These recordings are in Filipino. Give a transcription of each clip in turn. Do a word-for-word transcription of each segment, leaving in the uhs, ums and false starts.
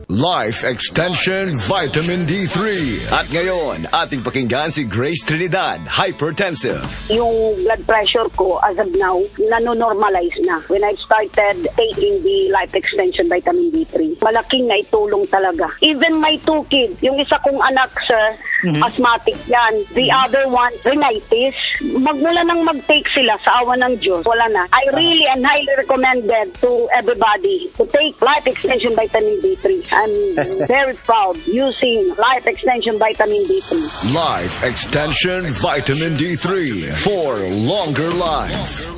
Life Extension Vitamin D three. At ngayon, ating pakinggan si Grace Trinidad, hypertensive. Yung blood pressure ko as of now, nanonormalize na. When I started taking the Life Extension Vitamin D three, malaking naitulong talaga. Even my two kids, yung isa kong anak, sir, mm-hmm. asthmatic yan. The mm-hmm. other one, rhinitis. Magmula nang mag-take sila sa awa ng Diyos, wala na. I really and highly recommended to everybody to take Life Extension Vitamin D three. I'm very proud using Life Extension Vitamin D three. Life Extension Vitamin D three for longer life.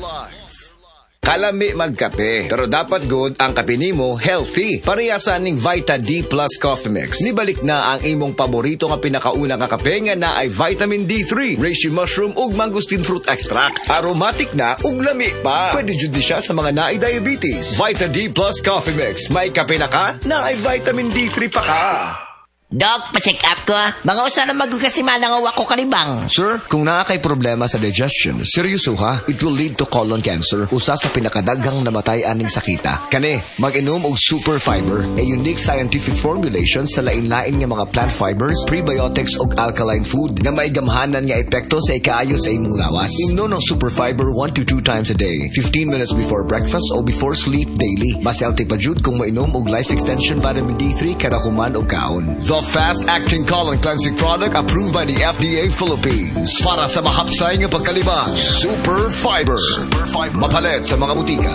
Kalami magkape, pero dapat good ang kape nimo healthy. Parehasan ning Vita D Plus Coffee Mix. Nibalik na ang imong paborito nga pinakauna nga kape nga na ay Vitamin D three, reishi mushroom ug mangosteen fruit extract. Aromatic na ug lami pa. Pwede jud siya sa mga naay diabetes. Vita D Plus Coffee Mix. May kape na ka, na ay Vitamin D three pa ka. Doc, pa-check up ko. Mga usa na magkasimana nga wako kanibang. Sir, kung naa kay problema sa digestion, seryoso ha, it will lead to colon cancer, usa sa pinakadaghang namatay aning sakita. Kani, mag-inom og super fiber, a unique scientific formulation sa lain-lain nga mga plant fibers, prebiotics ug alkaline food na may gamhanan nga epekto sa ikaayo sa imong lawas. Inom ng super fiber one to two times a day, fifteen minutes before breakfast o before sleep daily. Mas healthy pa jud kung mainom og Life Extension Vitamin D three kada human o kaon. The fast-acting colon cleansing product approved by the F D A Philippines. Para sa mahapsay nga pagkalibang, Super Fiber. Super Fiber. Mapalit sa mga butika.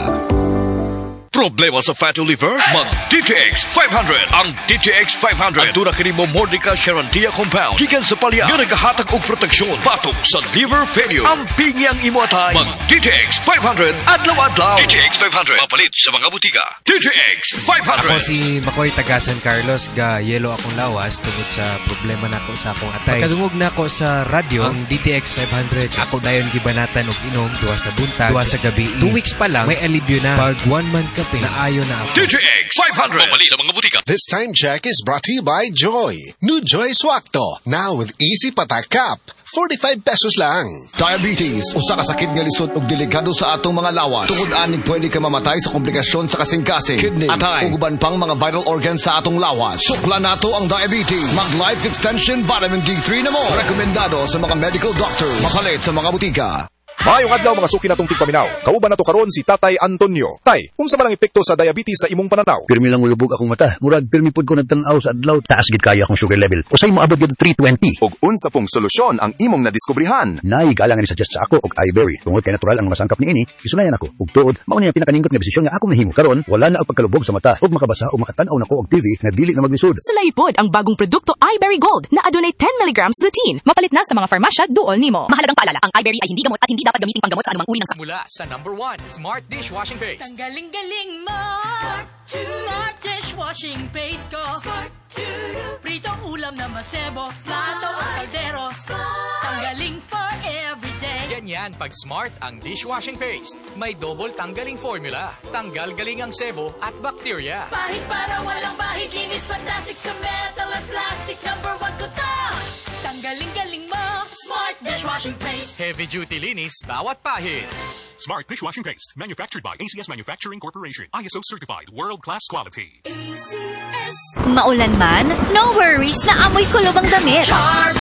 Problema sa fatty liver? Mag-D T X five hundred. Ang D T X five hundred. Ang tuna kini mo Mordica Charantia compound. Gikan sa palya. Nga nagahatag og proteksyon. Batok sa liver failure. Ang pingi ang imo atay. Mag-D T X five hundred. Adlaw-adlaw. D T X five hundred. Mapalit sa mga butika. D T X five hundred. Ako si Makoy taga San Carlos. Ga yelo akong lawas tungod sa problema na ako sa akong atay. Pagkadungog na ako sa radyo, ang D T X five hundred. Ako dayon gibanatan og inom duwa sa buntag, duwa sa gabi. Two weeks pa lang, may alibyo na. Pag one month ka naayo na ako. D T X five hundred. Mapalit sa mga butika. This time check is brought to you by Joy. New Joy Swakto. Now with Easy Patak Cup. forty-five pesos lang. Diabetes, usa ka sakit nga lisod ug delikado sa atong mga lawas. Tungod aning pwede ka mamatay sa komplikasyon sa kasing-kasing, kidney, atay, ug uban pang mga vital organs sa atong lawas. Sukla nato ang diabetes. Mag Life Extension Vitamin D three na mo. Rekomendado sa mga medical doctor. Mapalit sa mga butika. Maayong adlaw mga suki natong tigpaminaw. Kauban nato karon si Tatay Antonio. Tay, unsa man ang epekto sa diabetes sa imong pananaw? Pirmi lang ulubog akong mata. Murag pirmi pud ko nagtan-aw sa adlaw. Taas gid kaya akong sugar level. Usay mo abot gid three twenty. Ug unsa pong solusyon ang imong nadiskubrihan? Nay galang ni suggest sa ako og iBerry. Tungod kay natural ang masangkap niini, isunayan ako. Ug tuod, mao ni ang pinakanindot nga desisyon nga ako nahimo. Karon wala na ang pagkalubog sa mata ug makabasa o makatan-aw nako og T V nga dili na maglisod. Sulay pod ang bagong produkto iBerry Gold na adunay ten milligrams lutein. Mapalit na sa mga farmasya duol nimo. Mahalagang paalala, ang iBerry ay hindi gamot at hindi dapat gamiting panggamot sa anumang uri ng sakit. Mula sa number one, Smart Dishwashing Paste. Tanggaling-galing mo. Smart, Smart Dishwashing Paste ko. Smart Pritong ulam na masebo. Plato o kaldero. Tanggaling for everyday. Ganyan pag Smart ang dishwashing paste. May double tanggaling formula. Tanggal galing ang sebo at bacteria. Pahit para walang bahid. Linis fantastic sa metal at plastic. Number one ko to. Tanggaling-galing mo. Smart Dishwashing Paste. Heavy duty linis, bawat pahid. Smart Dishwashing Paste. Manufactured by A C S Manufacturing Corporation. I S O certified. World-class quality. A C S. Maulan man, no worries na amoy kulob ang damit. Charm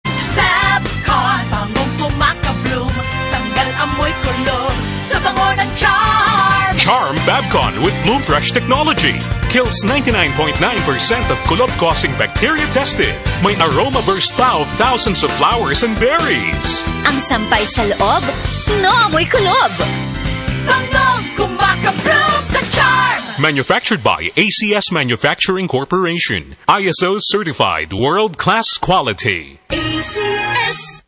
Fabcon. Bangong pumakabloom. Tanggal amoy kulob sa bango ng Charm. Charm Fabcon with Bloom Fresh technology. Kills ninety-nine point nine percent of kulob-causing bacteria tested. May aroma burst pa of thousands of flowers and berries. Ang sampay sa loob, no amoy kulob. Bangong kumakabloom sa Charm. Manufactured by A C S Manufacturing Corporation. I S O certified. World-class quality. A C S.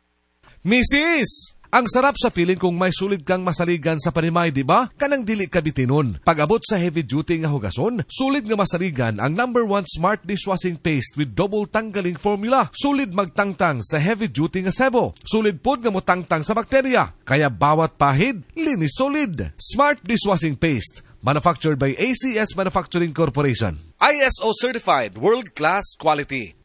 Missus! Ang sarap sa feeling kung may sulit kang masaligan sa panimay, di ba? Kanang dili ka bitinon. Pag-abot sa heavy duty nga hugason, sulit nga masaligan ang number one Smart Dishwashing Paste with double tanggaling formula. Sulit magtangtang sa heavy duty nga sebo. Sulit pod nga motangtang sa bakterya. Kaya bawat pahid, linis solid. Smart Dishwashing Paste. Manufactured by A C S Manufacturing Corporation. I S O certified. World-class quality.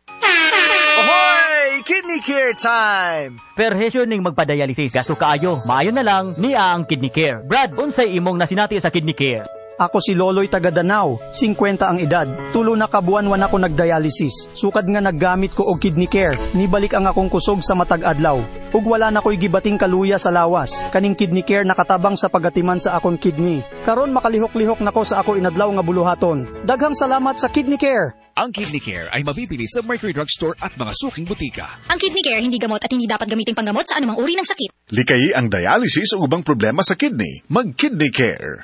Ahoy! Kidney Care time! Perhesyo ning magpadialysis gasto kaayo. Maayo na lang niya ang Kidney Care. Brad, unsay imong nasinati sa Kidney Care? Ako si Loloy taga Danau, singkwenta ang edad. Tulo na kabuan-wan ako nagdialysis. Sukad nga naggamit ko og kidney care. Nibalik ang akong kusog sa matag adlaw. Ug wala na ko'y gibating kaluya sa lawas. Kaning kidney care nakatabang sa pagatiman sa akong kidney. Karon makalihok-lihok nako sa ako inadlaw nga buluhaton. Daghang salamat sa kidney care. Ang Kidney Care ay mabibili sa Mercury Drugstore at mga suking butika. Ang Kidney Care hindi gamot at hindi dapat gamiting panggamot sa anumang uri ng sakit. Likayi ang dialysis o ubang problema sa kidney. Mag-Kidney Care.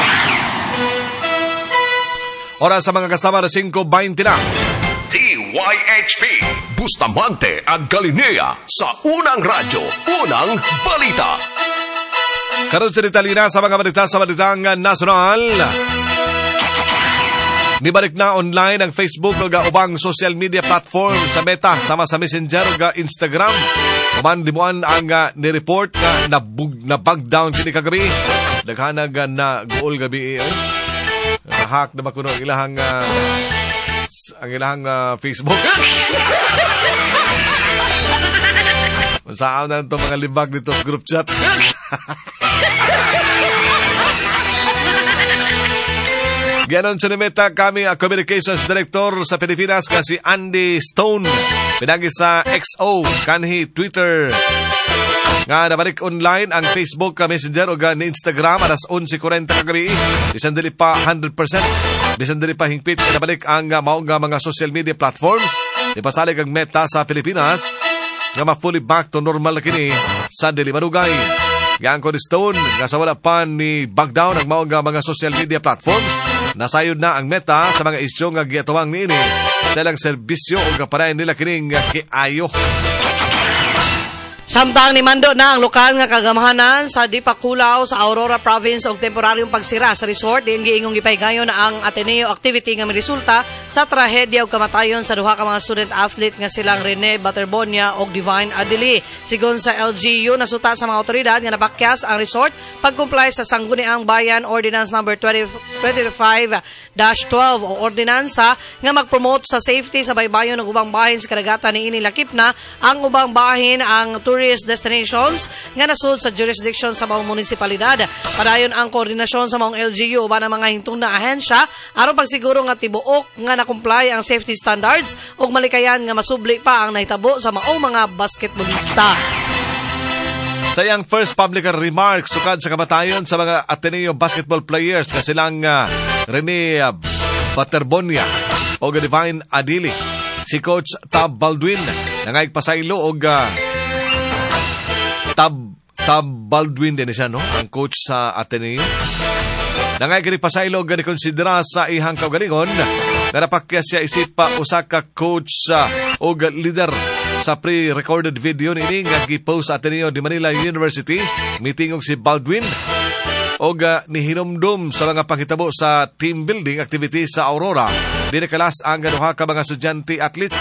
Oras sa mga kasama na five twenty na. D Y H P Bustamante ang Galinea sa Unang Radyo, Unang Balita. Karon sa detalye na sa mga balita sa balitang nasyonal. Nibalik na online ang Facebook ug ubang social media platform sa Meta sama sa Messenger ug Instagram. Uman dibuan ang uh, ni-report nga nabug na bug down kini kagabi. Daghanag uh, na goal gabi eh. Hack na ba kuno ang ilahang uh, ang ilahang uh, Facebook. Saan na ito mga libag dito sa group chat. Ganon sa Meta kami ang Communications Director sa Pilipinas kasi Andy Stone. Pinagi sa X O, kanhi Twitter. Nga nabalik online ang Facebook, Messenger o ni Instagram alas eleven forty kagabi. Bisan dili pa one hundred percent. Bisan dili pa hingpit nabalik ang maong mga social media platforms. Ipasalig ang Meta sa Pilipinas nga ma-fully back to normal na kini sa dili madugay. Yang ko ni Stone, nga sa wala pa ni backdown ang maong mga social media platforms, nasayod na ang Meta sa mga isyu nga giatuwang niini sa ilang serbisyo o kaparayan nila kining kiayo. Samtang ni Mando na ang lokal nga kagamahanan sa Dipakulaw sa Aurora Province og temporaryong pagsira sa resort din giingong gipaygayon na ang Ateneo activity nga miresulta sa trahedya ug kamatayon sa duha ka mga student athlete nga silang Rene Baterbonia ug Divine Adili. Sigon sa L G U nasuta sa mga otoridad nga napakyas ang resort pagcomply sa Sangguniang Bayan Ordinance number twenty-five dash twelve o ordinansa nga magpromote sa safety sa baybayon ng ubang bahin sa kadagatan niini lakip na ang ubang bahin ang tourist destinations nga nasud sa jurisdiction sa mga munisipalidad. Padayon ang koordinasyon sa mga L G U uban ang mga hingtong na ahensya aron pagsiguro nga tibuok nga na-comply ang safety standards ug malikayan nga masubli pa ang nahitabo sa maong mga basketballista. Sa iyang first public remarks sukad sa kamatayon sa mga Ateneo basketball players na silang uh, Rene uh, Baterbonia o Divine Adili, si Coach Tab Baldwin nangayag pasaylo og uh, Tab, Tab Baldwin din siya, no? Ang coach sa Ateneo. Nangay kini pasaylo gani konsidera sa ihang kaugalingon. Narapakya siya isip pa usa ka coach uh, o leader sa pre-recorded video nini nga gi-post sa Ateneo de Manila University. Meeting og si Baldwin og uh, nihinumdum sa mga panghitabo sa team building activity sa Aurora. Dinakalas ang duha ka mga estudyante athletes.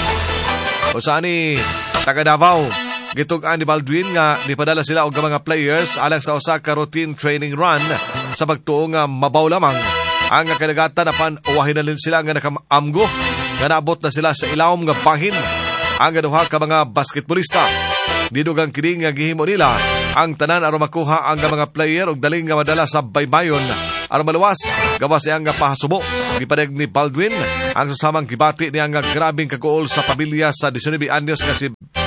O saan ni taga Davao. Gitugan ni Baldwin nga nipadala sila og mga players alang sa usa ka routine training run sa pagtuo nga mabaw lamang ang kadagatan apan uwahin na sila nga nakaamgo nga naabot na sila sa ilawom nga bahin ang duha ka mga basketballista. Didugang kini nga gihimo nila ang tanan aron makuha ang mga player og daling nga madala sa baybayon aron maluwas gawas iyang nga pahasubo. Gipadeg ni Baldwin ang susamang gibati niya nga grabing kagool sa pamilya sa nineteen anyos nga si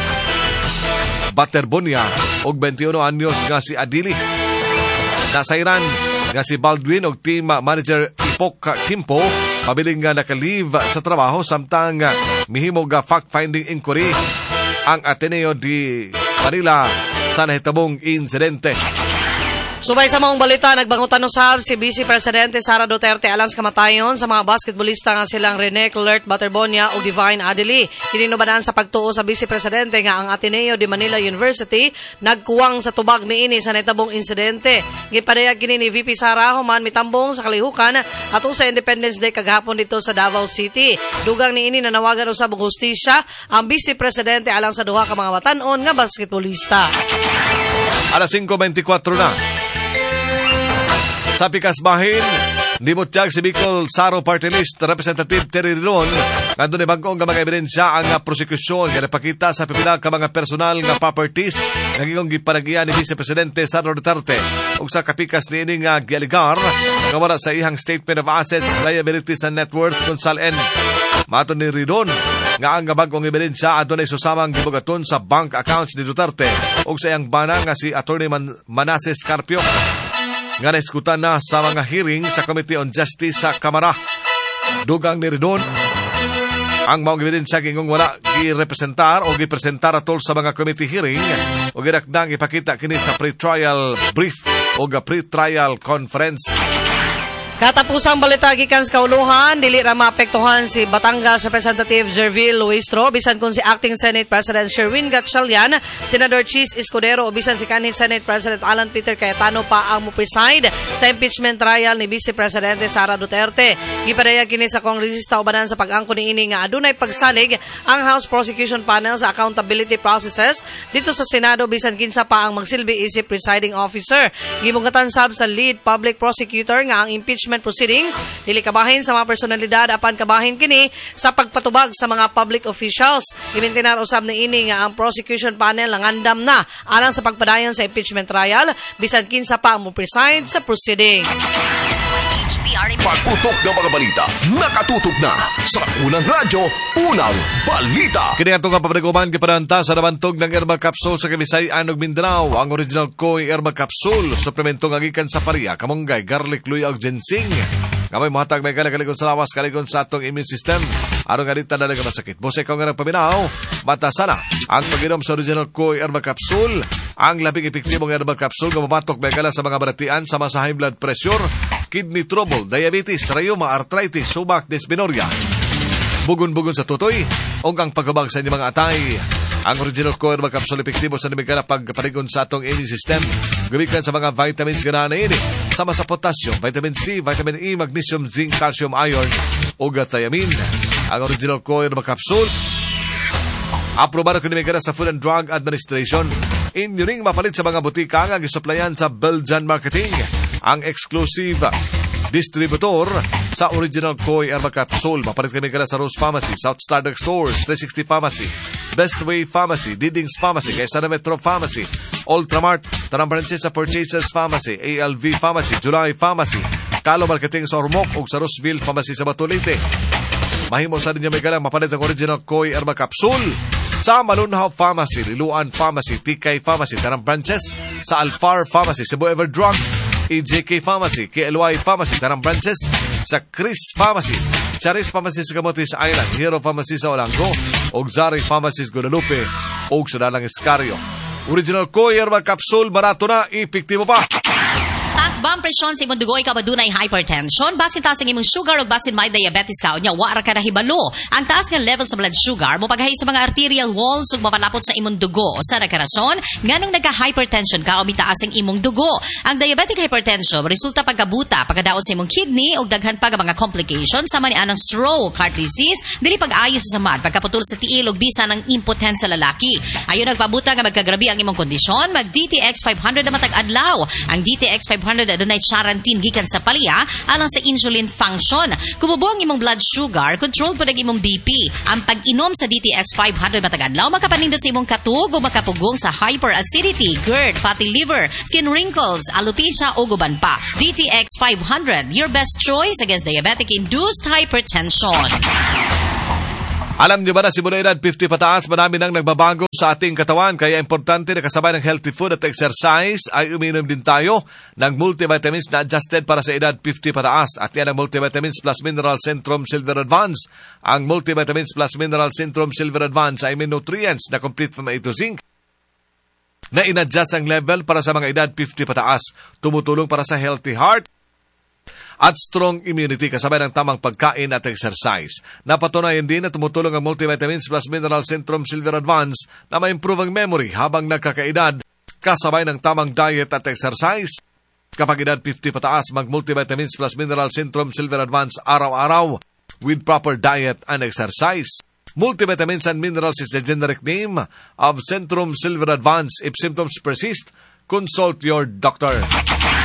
Baterbonia og twenty-one anyos nga si Adili. Nasayran nga si Baldwin og team manager Ipok Kimpo pabiling nga naka-leave sa trabaho samtang mihimo nga fact-finding inquiry ang Ateneo de Manila sa nahitabong insidente. Subay sa mong balita, nagbangutan usab si Vice Presidente Sara Duterte alang sa kamatayon sa mga basketballista nga silang Rene Clert Baterbonia o Divine Adili. Kininubadaan sa pagtuo sa Vice Presidente nga ang Ateneo de Manila University nagkuwang sa tubag niini sa nahitabong insidente. Gipadayag kini ni V P Sara human mitambong sa kalihukan atong sa Independence Day kagahapon dito sa Davao City. Dugang niini nanawagan usab og hustisya ang Vice Presidente alang sa duha ka mga batan-on nga basketballista. Alas five twenty-four na. Sa pikas bahin, Nimutyag si Bicol Saro Party List Representative Terry Ron nga doon ibagong nga mga ebidensya ang uh, prosekusyon nga napakita sa pipila ka mga personal nga properties nga gigong gipanagian ni Vice Presidente Sara Duterte ug sa kapikas niini nga gialigar nga wala sa ihang Statement of Assets, Liabilities and Net Worth kung salen. Mato ni Ridon nga ang bagong ebidensya adunay susamang gibugaton sa bank accounts ni Duterte ug sa iyang bana nga si Attorney Man- Manasseh Carpio nga naiskutan na sa mga hearing sa Committee on Justice sa Kamara. Dugang ni Ridon ang mga ebidensya gingong wala girepresentar o gipresentar atol sa mga committee hearing o ginakdang ipakita kini sa pre-trial brief o pre-trial conference. Katapusang balita gikan sa kauluhan, dili ra maapektuhan si Batangas Representative Jervil Luistro, bisan kun si Acting Senate President Sherwin Gatchalian, Senador Chis Escudero, o bisan si kanhi Senate President Alan Peter Cayetano pa ang mupreside sa impeachment trial ni Vice Presidente Sara Duterte. Gipadayag kini sa kongresista ubanan sa pag-angkon niini nga adunay pagsalig ang House Prosecution Panel sa accountability processes dito sa Senado bisan kinsa pa ang magsilbi isip presiding officer. Gimugatan sab sa lead public prosecutor nga ang impeachment proceedings dili kabahin sa mga personalidad apan kabahin kini sa pagpatubag sa mga public officials. Gimintinar usab ni ini nga ang prosecution panel nangandam na alang sa pagpadayon sa impeachment trial bisan kinsa pa ang mo-preside sa proceedings. Pagputok ng mga balita, nakatutok na sa unang radyo, unang balita. Kini atong kapabriguman gipadanta sa nabantog ng Herbal Capsule sa Kabisayan ug Mindanao. Ang original Koi Herbal Capsule, suplemento nga gikan sa paria, kamunggay, garlic, luya ug ginseng. Kamay mohatag may kalagalikon sa lawas, kalikon sa atong immune system. Aron nga dita talaga masakit. Bose ikaw nga nagpaminaw, batasana ang pag-inom sa original Koi Herbal Capsule. Ang labing epektibong herbal capsule nga mabatok may kala sa mga baratian sama sa high blood pressure, kidney trouble, diabetes, rheuma, arthritis, subak, dysmenorrhea, bugon-bugon sa tutoy, o ang pagkabag sa inyong mga atay. Ang original Koi Herbal Capsule epektibo sa nimig ka na pagparigon sa atong immune system. Gumikan sa mga vitamins gana na ini, sama sa potassium, vitamin C, vitamin E, magnesium, zinc, calcium, iron, o thiamine. Ang original Koi Herbal Capsule, aprobado ko nimig ka na sa Food and Drug Administration. Inyo ring mapalit sa mga butika nga gisuplayan sa Belgian Marketing. Ang exclusive distributor sa original Koi Herbal Capsule. Mapalit kami ka sa Rose Pharmacy, South Star Stores, three sixty Pharmacy, Best Way Pharmacy, Didings Pharmacy, Kaysana Metro Pharmacy, Ultramart, Tanang Francesa Purchases Pharmacy, A L V Pharmacy, July Pharmacy, Kalo Marketing sa Ormoc ug sa Roseville Pharmacy sa Batulite. Mahimo sa ninyo may galang mapalit ang original Koi Herbal Capsule sa Malunhaw Pharmacy, Liluan Pharmacy, T K Pharmacy, Tanang Branches, sa Alfar Pharmacy, Cebu Ever Drugs, E J K Pharmacy, K L Y Pharmacy, Tanang Branches, sa Chris Pharmacy, Charis Pharmacy sa Camotes Island, Hero Pharmacy sa Olango, og Zari Pharmacy sa Guadalupe, og sa Dalang Escarrio. Original Koi Herbal Capsule, barato na, epektibo pa. Taas ba ang presyon sa imong dugo ikaw adunay hypertension? Basin taas ang imong sugar o basin may diabetes ka o nya wara ka nahibalo. Ang taas nga level sa blood sugar mo paghahi sa mga arterial walls ug mapalapot sa imong dugo. Sa nagkarason, nganong nagka-hypertension ka o mitaas ang imong dugo. Ang diabetic hypertension resulta pagkabuta, pagkadaot sa imong kidney ug daghan pa nga mga complications sama ni anang stroke, heart disease, dili pag-ayo sa samad, pagkaputol sa tiil ug bisan ang impotence sa lalaki. Ayon nagpabuta nga magkagrabi ang imong kondisyon, mag D T X five hundred na matag adlaw. Ang D T X five hundred adunay charantin gikan sa palya alang sa insulin function. Kumubo ang imong blood sugar, control pud ang imong B P. Ang pag-inom sa D T X five hundred matag adlaw makapanindot sa imong katug o makapugong sa hyperacidity, GERD, fatty liver, skin wrinkles, alopecia o guban pa. D T X five hundred, your best choice against diabetic-induced hypertension. Alam niyo ba na simula edad fifty pataas, marami nang nagbabago sa ating katawan. Kaya importante na kasabay ng healthy food at exercise ay uminom din tayo ng multivitamins na adjusted para sa edad fifty pataas. At yan ang Multivitamins Plus Mineral Centrum Silver Advance. Ang Multivitamins Plus Mineral Centrum Silver Advance ay may nutrients na complete from A to zinc na inadjust ang level para sa mga edad fifty pataas. Tumutulong para sa healthy heart at strong immunity kasabay ng tamang pagkain at exercise. Napatunayan din na tumutulong ang Multivitamins Plus Mineral Centrum Silver Advance na ma-improve ang memory habang nagkakaedad kasabay ng tamang diet at exercise. Kapag edad fifty pataas, mag-Multivitamins Plus Mineral Centrum Silver Advance araw-araw with proper diet and exercise. Multivitamins and Minerals is the generic name of Centrum Silver Advance. If symptoms persist, consult your doctor.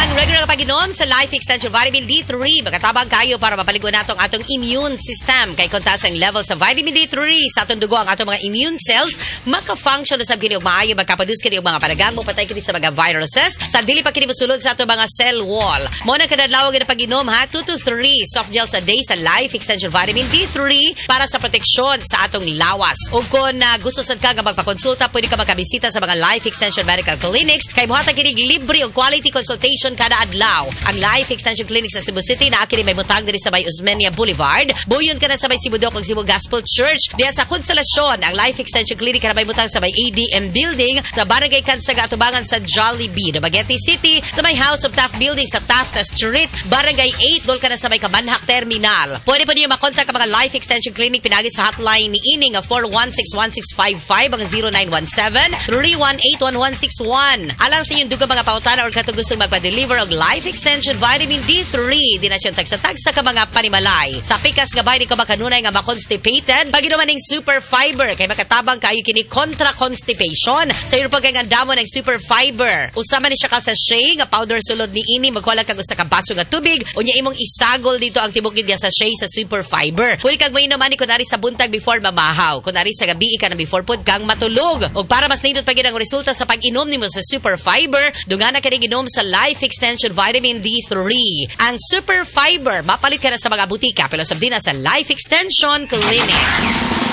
Ang regular pag-inom sa Life Extension Vitamin D three, magatabang kayo para mapaligo natong atong immune system. Kay kontas ang level sa vitamin D three sa atong dugo, ang atong mga immune cells maka-function usab kini og maayo, magkaproduce kini og mga panagang mo patay kini sa mga viruses sa dili pa kini mosulod sa atong mga cell wall. Mo na kadadlaw gid pag-inom ha, two to three soft gels a day sa Life Extension Vitamin D three para sa proteksyon sa atong lawas. Ug kung uh, gusto sad ka nga magpakonsulta, pwede ka makabisita sa mga Life Extension Medical Clinics kay buhatan kini libre og quality consultation kada adlaw. Ang Life Extension Clinic sa Cebu City na kini may butang diri sa Bay Osmeña Boulevard. Buyon ka na sa Bay Sibudok ug Cebu Gospel Church. Diya sa Konsolasyon, ang Life Extension Clinic na may butang sa Bay A D M Building sa Barangay Kansaga, Atubangan sa Jollibee, Dumaguete City, sa may House of Taft Building sa Taft Street, Barangay eight, dol ka na sa may Kabanhak Terminal. Pwede po niyo makontak ang mga Life Extension Clinic pinagi sa hotline ni Ining nga four one six one six five five, ang zero nine one seven, three one eight, one one six one. Alang sa inyong dugang mga pautana or katong gustong magpa-deliver og Life Extension Vitamin D three, di na siyang tagsa-tagsa ka mga panimalay. Sa pikas nga bay, di ka makanunay nga makonstipated, pag-inuman ng Super Fiber, kay makatabang kayo kini kontra constipation. Sa iyo pag ang damo ng Super Fiber. Usama ni siya ka sa sachet, nga powder sulod ni ini, magwala kag usa ka baso nga tubig, unya imong isagol dito ang tibok niya sa sachet sa Super Fiber. Pwede kag mainom ani kunari sa buntag before mamahaw, kunari sa gabi ka na before pod kang matulog. Og para mas nindot pa gid ang resulta sa pag-inom nimo sa Super Fiber, dungana ka ning inom sa Life Extension Vitamin D three. Ang Super Fiber mapalit ka na sa mga butika, pero sabdi na sa Life Extension Clinic.